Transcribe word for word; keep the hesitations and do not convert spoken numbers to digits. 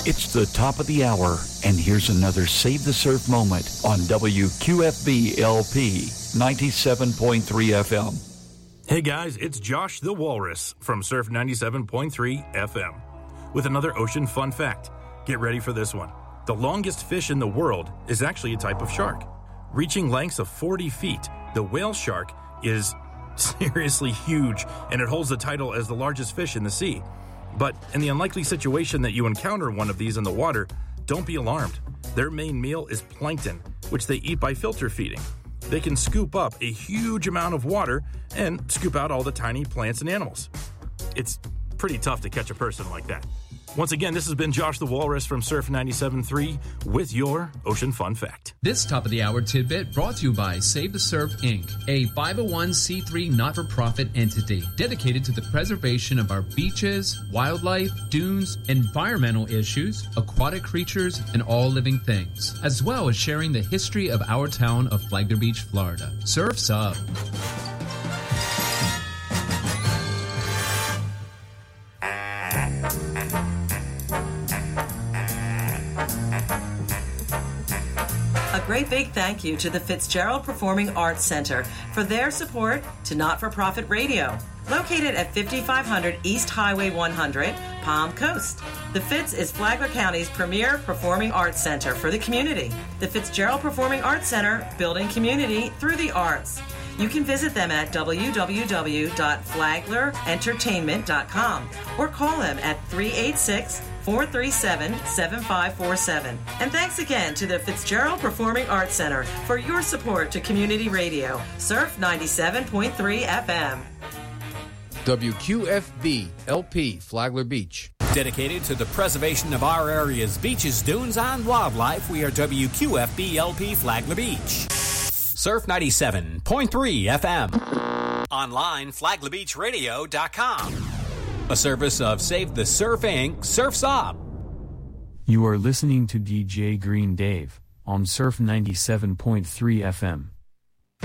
It's the top of the hour, and here's another Save the Surf moment on W Q F B L P ninety-seven point three F M. Hey guys, it's Josh the Walrus from Surf ninety-seven point three F M with another ocean fun fact. Get ready for this one. The longest fish in the world is actually a type of shark. Reaching lengths of forty feet, the whale shark is seriously huge, and it holds the title as the largest fish in the sea. But in the unlikely situation that you encounter one of these in the water, don't be alarmed. Their main meal is plankton, which they eat by filter feeding. They can scoop up a huge amount of water and scoop out all the tiny plants and animals. It's pretty tough to catch a person like that. Once again, this has been Josh the Walrus from Surf ninety-seven point three with your Ocean Fun Fact. This top of the hour tidbit brought to you by Save the Surf Incorporated, a five oh one c three not-for-profit entity dedicated to the preservation of our beaches, wildlife, dunes, environmental issues, aquatic creatures, and all living things, as well as sharing the history of our town of Flagler Beach, Florida. Surf's up. A great big thank you to the Fitzgerald Performing Arts Center for their support to Not-for-Profit Radio, located at fifty-five hundred East Highway one hundred, Palm Coast. The Fitz is Flagler County's premier performing arts center for the community. The Fitzgerald Performing Arts Center, building community through the arts. You can visit them at w w w dot flagler entertainment dot com or call them at three eight six, four three seven, seven five four seven. And thanks again to the Fitzgerald Performing Arts Center for your support to community radio. Surf ninety-seven point three F M. W Q F B L P Flagler Beach. Dedicated to the preservation of our area's beaches, dunes, and wildlife, we are W Q F B L P Flagler Beach. Surf ninety-seven point three F M. Online, flagler beach radio dot com. A service of Save the Surf Incorporated. Surf's Up. You are listening to D J Green Dave on Surf ninety-seven point three F M.